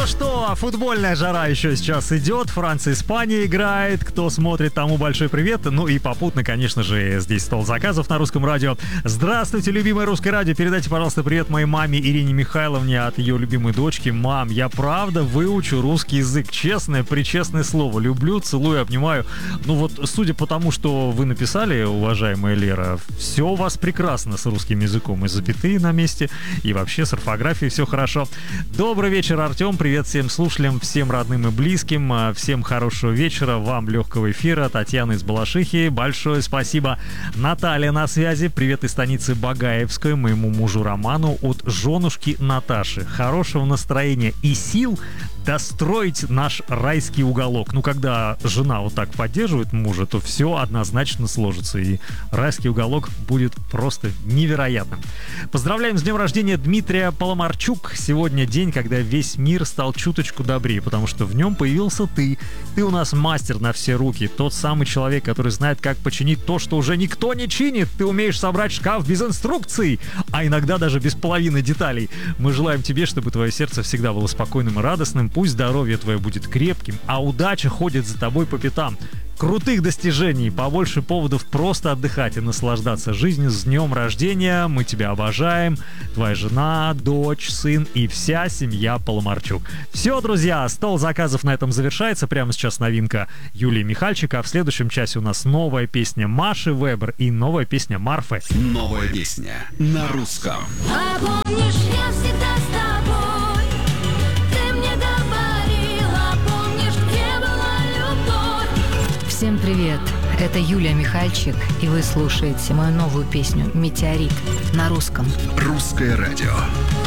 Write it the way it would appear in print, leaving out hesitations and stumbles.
что, футбольная жара еще сейчас идет. Франция, Испания играет. Кто смотрит, тому большой привет. Ну и попутно, конечно же, здесь стол заказов на русском радио. Здравствуйте, любимое русское радио. Передайте, пожалуйста, привет моей маме Ирине Михайловне от ее любимой дочки. Мам, я правда выучу русский язык. Честное, причестное слово. Люблю, целую, обнимаю. Ну вот, судя по тому, что вы написали, уважаемая Лера, все у вас прекрасно с русским языком. И запятые на месте, и вообще с орфографией все хорошо. Добрый вечер, Артем. Привет всем слушателям, всем родным и близким. Всем хорошего вечера. Вам легкого эфира. Татьяна из Балашихи. Большое спасибо. Наталья на связи. Привет из станицы Багаевской. Моему мужу Роману от женушки Наташи. Хорошего настроения и сил достроить наш райский уголок. Ну, когда жена вот так поддерживает мужа, то все однозначно сложится. И райский уголок будет просто невероятным. Поздравляем с днем рождения Дмитрия Поломарчук. Сегодня день, когда весь мир стал чуточку добрее, потому что в нем появился ты. Ты у нас мастер на все руки. Тот самый человек, который знает, как починить то, что уже никто не чинит. Ты умеешь собрать шкаф без инструкций, а иногда даже без половины деталей. Мы желаем тебе, чтобы твое сердце всегда было спокойным и радостным. Пусть здоровье твое будет крепким, а удача ходит за тобой по пятам. Крутых достижений, побольше поводов просто отдыхать и наслаждаться жизнью. С днем рождения, мы тебя обожаем. Твоя жена, дочь, сын и вся семья Поломарчук. Все, друзья, стол заказов на этом завершается. Прямо сейчас новинка Юлии Михальчик, а в следующем часе у нас новая песня Маши Вебер и новая песня Марфы. Новая песня на русском. А помнишь, я всегда с тобой. Ты мне говорила, помнишь, где была любовь. Всем привет, это Юлия Михальчик, и вы слушаете мою новую песню «Метеорит» на русском. Русское радио.